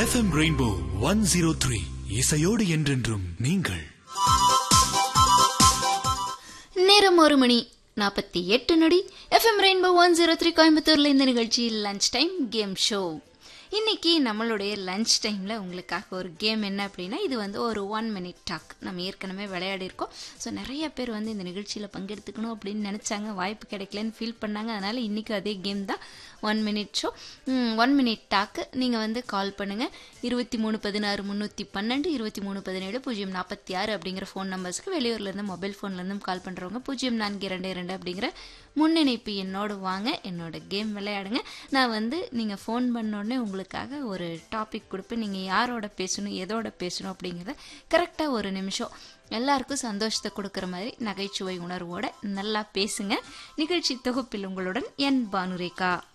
FM rainbow 103 இசையோடு என்றென்றும் நீங்கள். நேரம் 1:48. FM ரெயின்போ 103 கோயம்புத்தூர்ல இந்த நிகழ்ச்சி லஞ்ச் டைம் கேம் ஷோ. இன்னைக்கு நம்மளுடைய லஞ்ச் டைமில் உங்களுக்காக ஒரு கேம் என்ன அப்படின்னா, இது வந்து ஒரு 1 minute டாக். நம்ம ஏற்கனவே விளையாடி இருக்கோம். ஸோ நிறைய பேர் வந்து இந்த நிகழ்ச்சியில் பங்கெடுத்துக்கணும் அப்படின்னு நினச்சாங்க, வாய்ப்பு கிடைக்கலன்னு ஃபீல் பண்ணாங்க. அதனால் இன்றைக்கி அதே கேம் தான் 1 minute ஷோ. 1 minute dog. நீங்கள் வந்து கால் பண்ணுங்கள் 2316 312 2317 046 அப்படிங்கிற ஃபோன் நம்பர்ஸ்க்கு. வெளியூர்லேருந்து மொபைல் ஃபோன்லேருந்தும் கால் பண்ணுறவங்க 0422 அப்படிங்கிற முன்னிணைப்பு என்னோடு வாங்க, என்னோட கேம் விளையாடுங்க. நான் வந்து நீங்கள் ஃபோன் பண்ணோடனே உங்களுக்காக ஒரு டாபிக் கொடுப்பேன். நீங்கள் யாரோட பேசணும், எதோட பேசணும் அப்படிங்கிறத கரெக்டாக ஒரு நிமிஷம் எல்லாருக்கும் சந்தோஷத்தை கொடுக்குற மாதிரி நகைச்சுவை உணர்வோட நல்லா பேசுங்க. நிகழ்ச்சி தொகுப்பில் உங்களுடன் என் பானுரேகா.